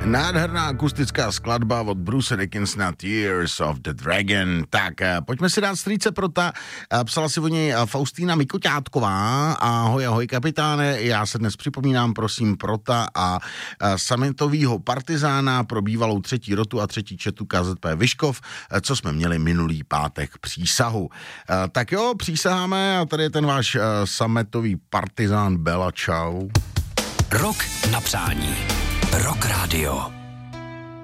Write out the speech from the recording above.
Nádherná akustická skladba od Bruce Dickinsona Tears of the Dragon. Tak, pojďme si dát strýce Prota. Psala si o něj Faustína Mikoťátková. Ahoj kapitáne, já se dnes připomínám, prosím, Prota a sametovýho partizána pro bývalou 3. rotu a 3. četu KZP Vyškov, co jsme měli minulý pátek přísahu. Tak jo, přísaháme a tady je ten váš sametový partizán Bela, čau. Rok na přání. Rock Radio.